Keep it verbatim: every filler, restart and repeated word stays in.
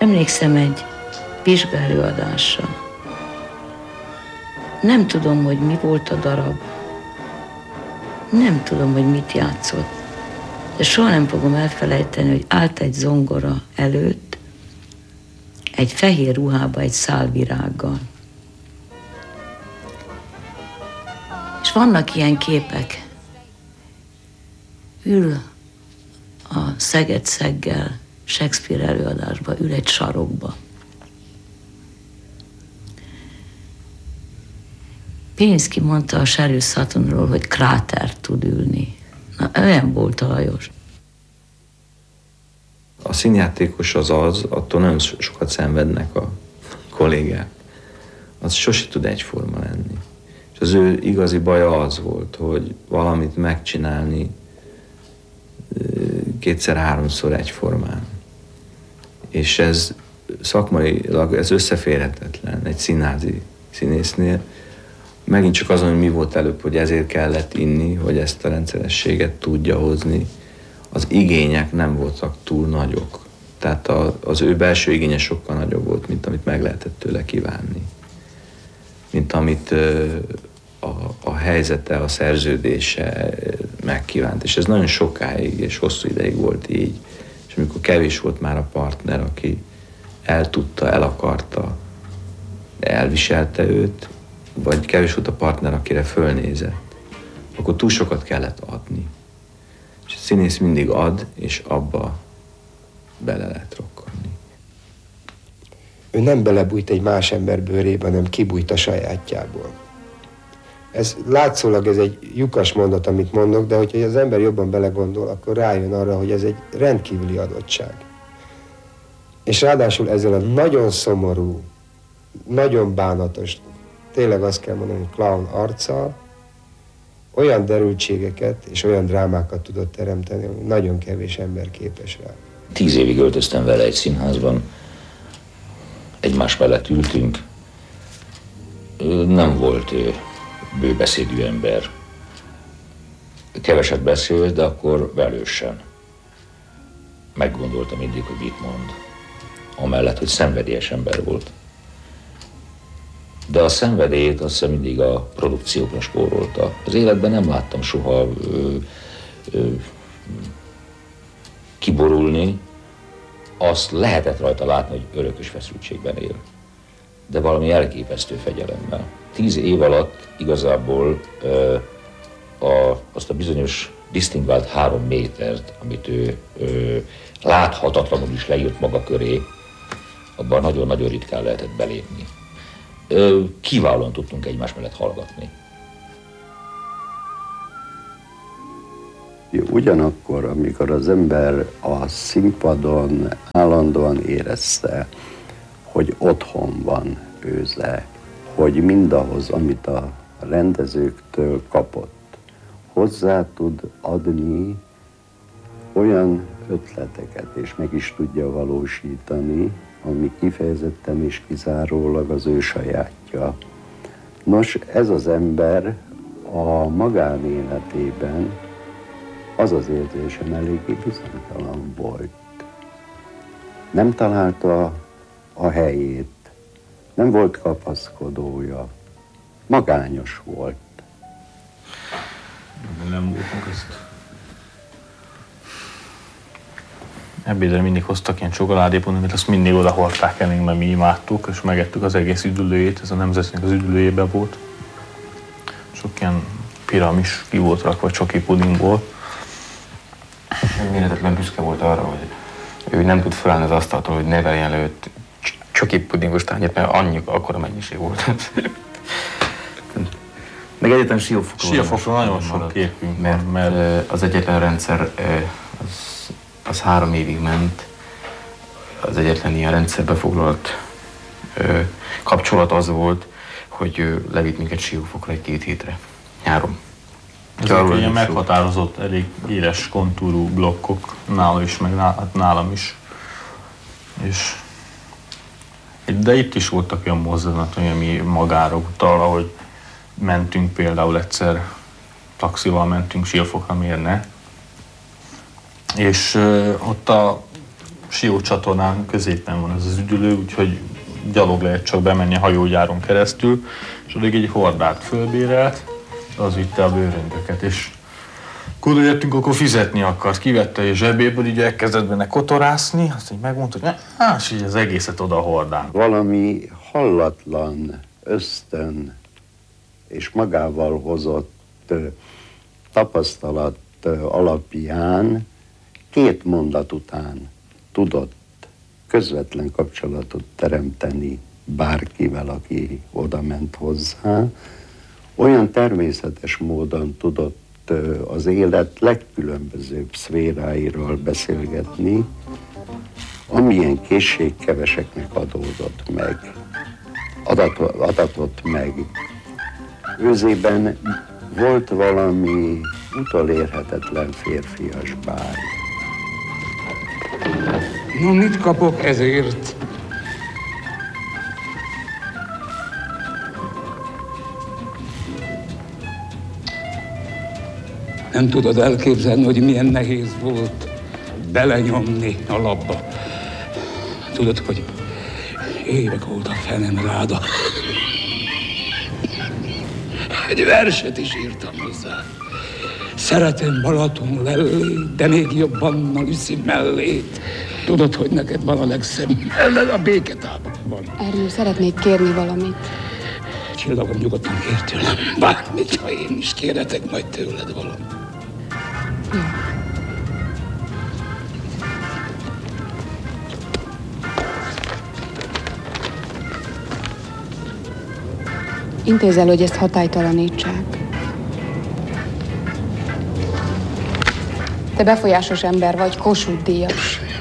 Emlékszem egy vizsgaelőadásra. Nem tudom, hogy mi volt a darab. Nem tudom, hogy mit játszott. De soha nem fogom elfelejteni, hogy állt egy zongora előtt, egy fehér ruhába, egy szálvirággal. És vannak ilyen képek. Ül a Szeged-Szeggel Shakespeare előadásba, ül egy sarokba. Pilinszky mondta a Sheryl Suttonról, hogy kráter tud ülni. Na, olyan volt a Lajos. A színjátékos az az, attól nagyon sokat szenvednek a kollégák. Az sose tud egyforma lenni. És az ő igazi baja az volt, hogy valamit megcsinálni kétszer-háromszor egyformán. És ez szakmailag ez összeférhetetlen egy színházi színésznél. Megint csak azon, hogy mi volt előbb, hogy ezért kellett inni, hogy ezt a rendszerességet tudja hozni. Az igények nem voltak túl nagyok. Tehát a, az ő belső igénye sokkal nagyobb volt, mint amit meg lehetett tőle kívánni. Mint amit a, a helyzete, a szerződése megkívánt. És ez nagyon sokáig és hosszú ideig volt így. És amikor kevés volt már a partner, aki el tudta, el akarta, elviselte őt, vagy kevés volt a partner, akire fölnézett, akkor túl sokat kellett adni. És a színész mindig ad, és abba bele lehet rokkani. Ő nem belebújt egy más ember bőrébe, hanem kibújt a sajátjából. Ez látszólag ez egy lyukas mondat, amit mondok, de hogyha az ember jobban belegondol, akkor rájön arra, hogy ez egy rendkívüli adottság. És ráadásul ezzel a nagyon szomorú, nagyon bánatos, tényleg azt kell mondani, hogy clown arccal, olyan derültségeket és olyan drámákat tudott teremteni, hogy nagyon kevés ember képes rá. Tíz évig öltöztem vele egy színházban, egymás mellett ültünk. Nem volt ő bőbeszédű ember. Keveset beszélt, de akkor velősen. Meggondoltam mindig, hogy mit mond. Amellett, hogy szenvedélyes ember volt. De a szenvedélyét azt hiszem mindig a produkciókra spórolta. Az életben nem láttam soha ö, ö, kiborulni. Azt lehetett rajta látni, hogy örökös feszültségben él. De valami elképesztő fegyelemmel. Tíz év alatt igazából ö, a, azt a bizonyos disztingvált három métert, amit ő ö, láthatatlanul is leírt maga köré, abban nagyon-nagyon ritkán lehetett belépni. Kiválóan tudtunk egymás mellett hallgatni. Ugyanakkor, amikor az ember a színpadon állandóan érezte, hogy otthon van őze, hogy mindahhoz, amit a rendezőktől kapott, hozzá tud adni olyan ötleteket, és meg is tudja valósítani, ami kifejezetten és kizárólag az ő sajátja. Nos, ez az ember a magánéletében az az érzésem eléggé bizonytalan volt. Nem találta a helyét, nem volt kapaszkodója, magányos volt. Nem voltunk ezt. Ebédre mindig hoztak ilyen csokoládépont, amit azt mindig oda hordták elénk, mert mi imádtuk, és megettük az egész üdülőjét, ez a nemzetnek az üdülőjében volt. Sok ilyen piramis ki volt rakva, csoki puding volt. Méretetlen büszke volt arra, hogy ő nem tud felállni az asztaltól, hogy neveljen előtt csoki pudingos tányért, mert annyi, akkora mennyiség volt. Meg egyetlen Siófokról. Siófokról nagyon sok képünk, mert, mert az egyetlen rendszer az az három évig ment. Az egyetlen ilyen rendszerbe foglalt ö, kapcsolat az volt, hogy ő levitt minket Siófokra egy-két hétre, nyáron. Ezek ilyen meghatározott, elég éles kontúrú blokkok, nála is, meg nálam is. És, de itt is voltak olyan mozdulatok, ami magára utal, ahogy mentünk például egyszer, taxival mentünk Siófokra, miért ne? És uh, ott a Sió csatornán középen van ez az üdülő, úgyhogy gyalog lehet csak bemenni a hajógyáron keresztül, és addig egy hordát fölbérelt, az vitte a bőröndöket, és akkor jöttünk, akkor fizetni akart, kivette a zsebéből, így elkezdett benne kotorászni, azt így megmondta, hogy ne, és így az egészet oda hordán. Valami hallatlan ösztön és magával hozott ö, tapasztalat ö, alapján két mondat után tudott közvetlen kapcsolatot teremteni bárkivel, aki oda ment hozzá. Olyan természetes módon tudott az élet legkülönbözőbb szféráiról beszélgetni, amilyen készség keveseknek adódott meg, adatot, adatott meg. Őzében volt valami utolérhetetlen férfias bár. No, mit kapok ezért? Nem tudod elképzelni, hogy milyen nehéz volt belenyomni a labba. Tudod, hogy évek óta fel nem ráda. Egy verset is írtam hozzá. Szeretem Balaton lellét, de még jobban a Lüszi mellét. Tudod, hogy neked van a legszebb ellen a béketáborban. Ernő, szeretnék kérni valamit. Csillagom, nyugodtan kér tőlem bármit, ha én is kérhetek majd tőled valamit. Jó. Intézz el, hogy ezt hatálytalanítsák. Te befolyásos ember vagy, Kossuth Díjas.